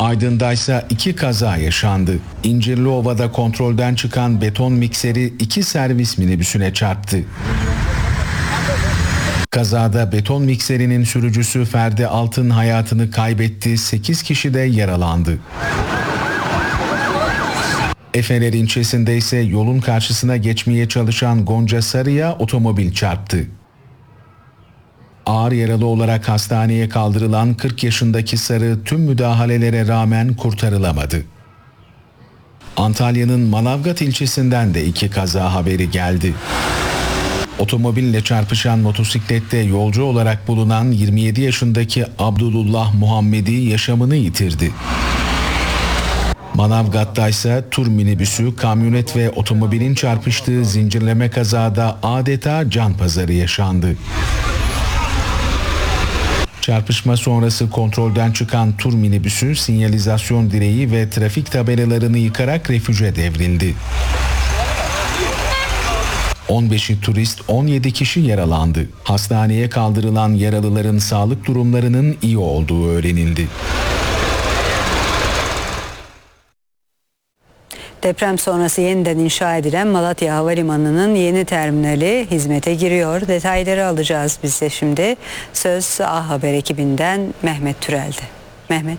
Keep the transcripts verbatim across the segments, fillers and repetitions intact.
Aydın'daysa iki kaza yaşandı. İncirliova'da kontrolden çıkan beton mikseri iki servis minibüsüne çarptı. Kazada beton mikserinin sürücüsü Ferdi Altın hayatını kaybetti, sekiz kişi de yaralandı. Efeler ilçesinde ise yolun karşısına geçmeye çalışan Gonca Sarı'ya otomobil çarptı. Ağır yaralı olarak hastaneye kaldırılan kırk yaşındaki Sarı tüm müdahalelere rağmen kurtarılamadı. Antalya'nın Manavgat ilçesinden de iki kaza haberi geldi. Otomobille çarpışan motosiklette yolcu olarak bulunan yirmi yedi yaşındaki Abdullah Muhammedi yaşamını yitirdi. Manavgat'ta ise tur minibüsü, kamyonet ve otomobilin çarpıştığı zincirleme kazada adeta can pazarı yaşandı. Çarpışma sonrası kontrolden çıkan tur minibüsü sinyalizasyon direği ve trafik tabelalarını yıkarak refüje devrildi. on beşi turist, on yedi kişi yaralandı. Hastaneye kaldırılan yaralıların sağlık durumlarının iyi olduğu öğrenildi. Deprem sonrası yeniden inşa edilen Malatya Havalimanı'nın yeni terminali hizmete giriyor. Detayları alacağız biz de şimdi. Söz A Haber ekibinden Mehmet Türel'de. Mehmet.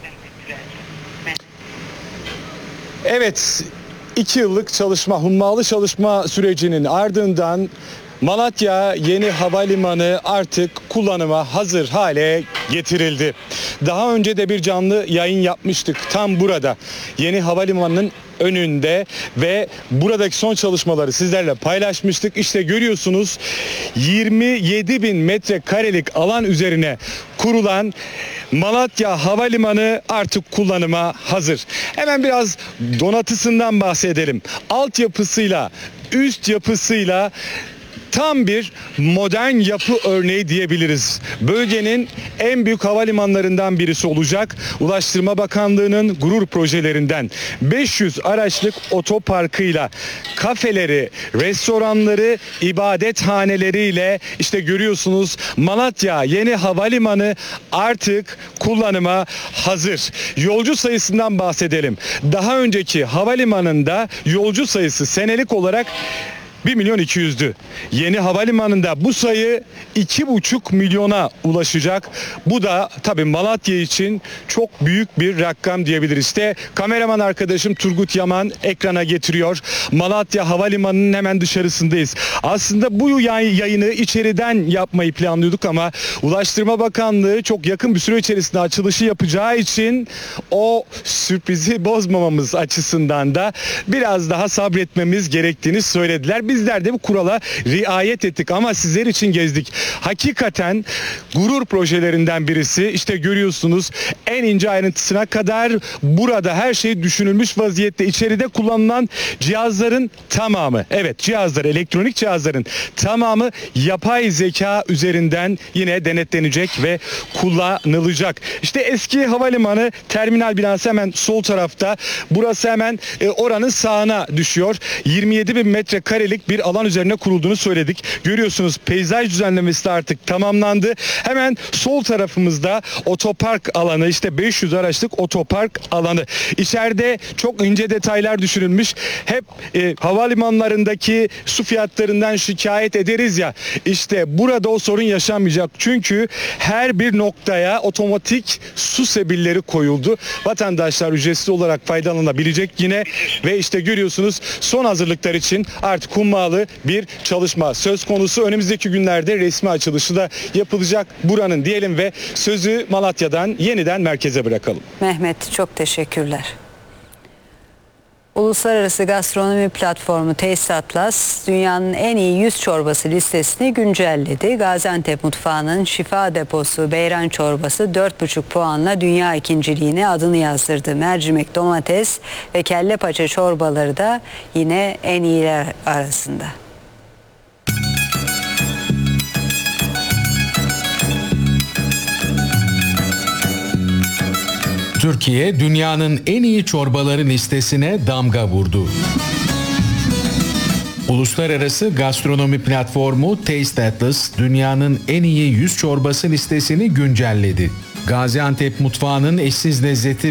Evet, iki yıllık çalışma, hummalı çalışma sürecinin ardından Malatya Yeni Havalimanı artık kullanıma hazır hale getirildi. Daha önce de bir canlı yayın yapmıştık tam burada. Yeni Havalimanı'nın önünde ve buradaki son çalışmaları sizlerle paylaşmıştık. İşte görüyorsunuz yirmi yedi bin metrekarelik alan üzerine kurulan Malatya Havalimanı artık kullanıma hazır. Hemen biraz donatısından bahsedelim. Altyapısıyla, üst yapısıyla tam bir modern yapı örneği diyebiliriz. Bölgenin en büyük havalimanlarından birisi olacak. Ulaştırma Bakanlığı'nın gurur projelerinden beş yüz araçlık otoparkıyla, kafeleri, restoranları, ibadethaneleriyle işte görüyorsunuz Malatya Yeni Havalimanı artık kullanıma hazır. Yolcu sayısından bahsedelim. Daha önceki havalimanında yolcu sayısı senelik olarak bir milyon iki yüzdü. Yeni havalimanında bu sayı iki buçuk milyona ulaşacak. Bu da tabii Malatya için çok büyük bir rakam diyebiliriz. İşte kameraman arkadaşım Turgut Yaman ekrana getiriyor. Malatya Havalimanı'nın hemen dışarısındayız. Aslında bu yayını içeriden yapmayı planlıyorduk ama Ulaştırma Bakanlığı çok yakın bir süre içerisinde açılışı yapacağı için o sürprizi bozmamamız açısından da biraz daha sabretmemiz gerektiğini söylediler. Bizler de bu kurala riayet ettik ama sizler için gezdik. Hakikaten gurur projelerinden birisi. İşte görüyorsunuz en ince ayrıntısına kadar burada her şey düşünülmüş vaziyette. İçeride kullanılan cihazların tamamı, evet cihazlar, elektronik cihazların tamamı yapay zeka üzerinden yine denetlenecek ve kullanılacak. İşte eski havalimanı terminal binası hemen sol tarafta. Burası hemen e, oranın sağına düşüyor. yirmi yedi bin metrekarelik bir alan üzerine kurulduğunu söyledik. Görüyorsunuz peyzaj düzenlemesi de artık tamamlandı. Hemen sol tarafımızda otopark alanı, işte beş yüz araçlık otopark alanı. İçeride çok ince detaylar düşünülmüş. Hep e, havalimanlarındaki su fiyatlarından şikayet ederiz ya. İşte burada o sorun yaşanmayacak. Çünkü her bir noktaya otomatik su sebilleri koyuldu. Vatandaşlar ücretsiz olarak faydalanabilecek yine ve işte görüyorsunuz son hazırlıklar için artık hummalı bir çalışma söz konusu. Önümüzdeki günlerde resmi açılışı da yapılacak buranın diyelim ve sözü Malatya'dan yeniden merkeze bırakalım. Mehmet çok teşekkürler. Uluslararası gastronomi platformu Taste Atlas dünyanın en iyi yüz çorbası listesini güncelledi. Gaziantep mutfağının şifa deposu beyran çorbası dört buçuk puanla dünya ikinciliğine adını yazdırdı. Mercimek, domates ve kelle paça çorbaları da yine en iyiler arasında. Türkiye dünyanın en iyi çorbaları listesine damga vurdu. Uluslararası gastronomi platformu Taste Atlas dünyanın en iyi yüz çorbası listesini güncelledi. Gaziantep mutfağının eşsiz lezzeti